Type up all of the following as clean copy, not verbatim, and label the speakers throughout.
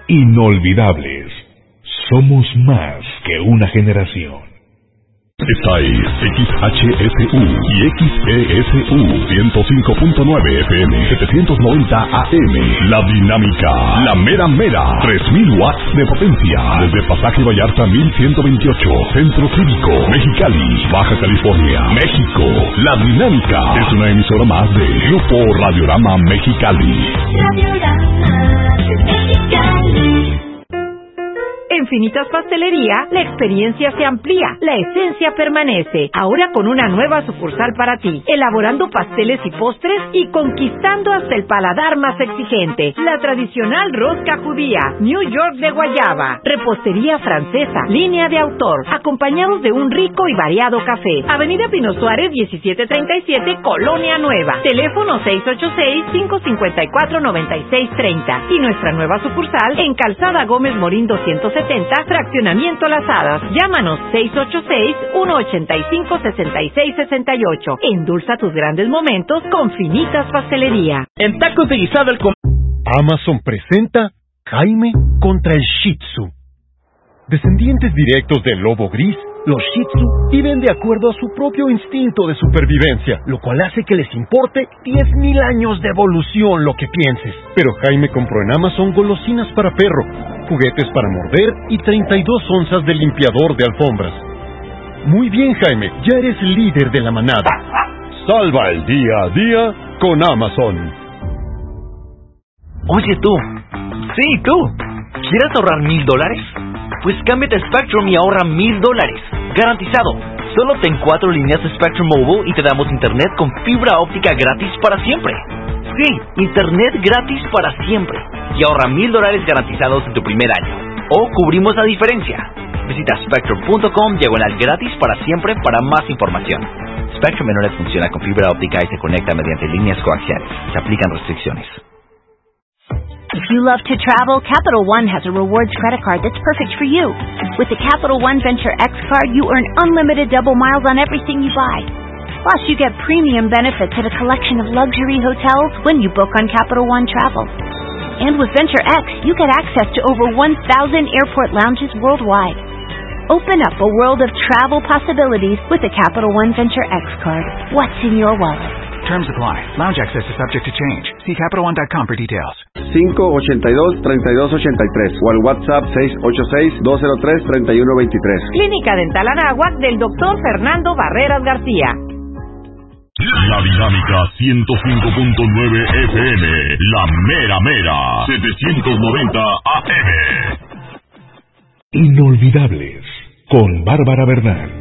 Speaker 1: Inolvidables. Somos más que una generación.
Speaker 2: Esta es XHSU y XESU 105.9 FM 790 AM. La Dinámica, la mera mera, 3000 watts de potencia. Desde Pasaje Vallarta 1128, Centro Cívico, Mexicali, Baja California, México. La Dinámica es una emisora más de Grupo Radiorama Mexicali.
Speaker 3: Radiorama Mexicali.
Speaker 4: En Finitas Pastelería, la experiencia se amplía, la esencia permanece. Ahora con una nueva sucursal para ti, elaborando pasteles y postres y conquistando hasta el paladar más exigente. La tradicional rosca judía, New York de guayaba, repostería francesa, línea de autor, acompañados de un rico y variado café. Avenida Pino Suárez 1737, Colonia Nueva. Teléfono 686-554-9630. Y nuestra nueva sucursal en Calzada Gómez Morín 270, Fraccionamiento Las Hadas. Llámanos 686-185-6668. Endulza tus grandes momentos con Finitas Pastelería.
Speaker 5: En tacos de guisado
Speaker 6: Amazon presenta Jaime contra el Shih Tzu. Descendientes directos del lobo gris, los Shih Tzu viven de acuerdo a su propio instinto de supervivencia, lo cual hace que les importe 10,000 años de evolución lo que pienses. Pero Jaime compró en Amazon golosinas para perro, juguetes para morder y 32 onzas de limpiador de alfombras. Muy bien, Jaime, ya eres líder de la manada. Salva el día a día con Amazon.
Speaker 5: Oye tú, sí tú, ¿quieres ahorrar $1,000? Pues cámbiate a Spectrum y ahorra $1,000, garantizado. Solo ten 4 líneas de Spectrum Mobile y te damos internet con fibra óptica gratis para siempre. Sí, internet gratis para siempre. Y ahorra $1,000 garantizados en tu primer año. O cubrimos la diferencia. Visita Spectrum.com/gratis para siempre para más información. Spectrum Internet funciona con fibra óptica y se conecta mediante líneas coaxiales. Se aplican restricciones.
Speaker 7: If you love to travel, Capital One has a rewards credit card that's perfect for you. With the Capital One Venture X card, you earn unlimited double miles on everything you buy. Plus, you get premium benefits at a collection of luxury hotels when you book on Capital One Travel. And with Venture X, you get access to over 1,000 airport lounges worldwide. Open up a world of travel possibilities with the Capital One Venture X card. What's in your wallet?
Speaker 8: Terms apply. Lounge access is subject to change. See CapitalOne.com for details.
Speaker 9: 582-3283 o al WhatsApp 686-203-3123.
Speaker 4: Clínica Dental Anáhuac del Dr. Fernando Barreras García.
Speaker 2: La Dinámica 105.9 FM, la mera mera, 790 AM.
Speaker 1: Inolvidables, con Bárbara Bernal.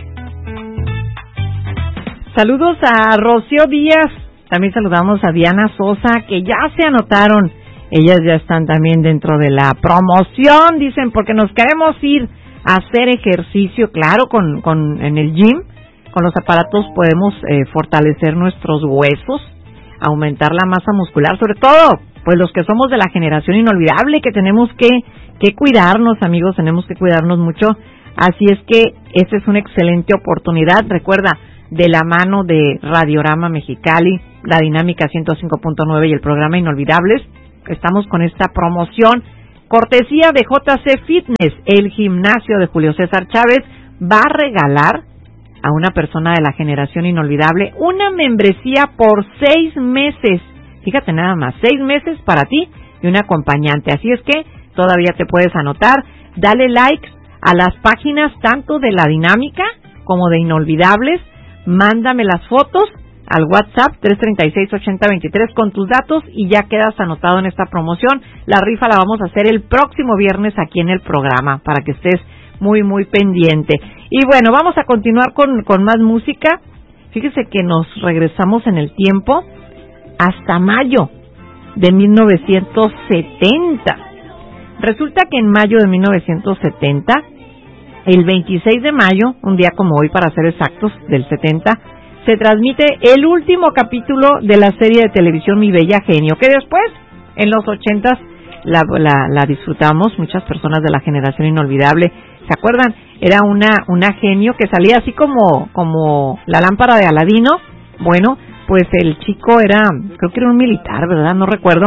Speaker 4: Saludos a Rocío Díaz, también saludamos a Diana Sosa, que ya se anotaron. Ellas ya están también dentro de la promoción, dicen, porque nos queremos ir a hacer ejercicio, claro, en el gym. Con los aparatos podemos fortalecer nuestros huesos, aumentar la masa muscular, sobre todo, pues los que somos de la generación inolvidable, que tenemos que cuidarnos, amigos, tenemos que cuidarnos mucho. Así es que esta es una excelente oportunidad. Recuerda, de la mano de Radiorama Mexicali, la Dinámica 105.9 y el programa Inolvidables, estamos con esta promoción cortesía de JC Fitness. El gimnasio de Julio César Chávez va a regalar a una persona de la generación inolvidable una membresía por 6 meses. Fíjate nada más, 6 meses para ti y un acompañante. Así es que todavía te puedes anotar. Dale like a las páginas tanto de la Dinámica como de Inolvidables. Mándame las fotos al WhatsApp 336-8023 con tus datos y ya quedas anotado en esta promoción. La rifa la vamos a hacer el próximo viernes aquí en el programa para que estés muy, muy pendiente. Y bueno, vamos a continuar con más música. Fíjese que nos regresamos en el tiempo hasta mayo de 1970. Resulta que en mayo de 1970, el 26 de mayo, un día como hoy para ser exactos, del 70, se transmite el último capítulo de la serie de televisión Mi Bella Genio, que después, en los 80s, la disfrutamos, muchas personas de la generación inolvidable. ¿Se acuerdan? Era una genio que salía así como la lámpara de Aladino. Bueno, pues el chico era, creo que era un militar, ¿verdad? No recuerdo.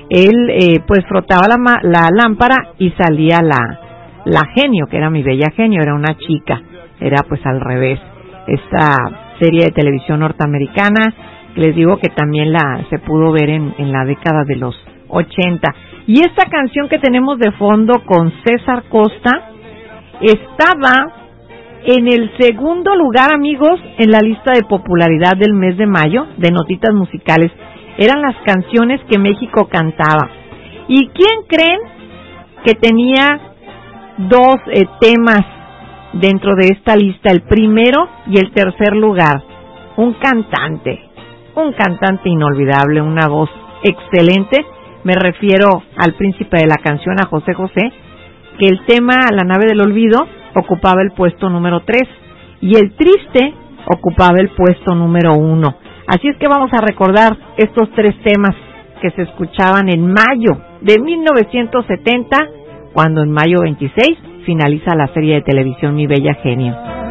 Speaker 4: él pues frotaba la lámpara y salía la genio, que era Mi Bella Genio, era una chica, era pues al revés. Esta serie de televisión norteamericana, les digo que también se pudo ver en la década de los 80. Y esta canción que tenemos de fondo con César Costa estaba en el segundo lugar, amigos, en la lista de popularidad del mes de mayo de notitas musicales. Eran las canciones que México cantaba. ¿Y quién creen que tenía dos temas dentro de esta lista? El primero y el tercer lugar. Un cantante inolvidable, una voz excelente. Me refiero al príncipe de la canción, a José José, que el tema La Nave del Olvido ocupaba el puesto número 3 y El Triste ocupaba el puesto número 1. Así es que vamos a recordar estos tres temas que se escuchaban en mayo de 1970, cuando en mayo 26 finaliza la serie de televisión Mi Bella Genio.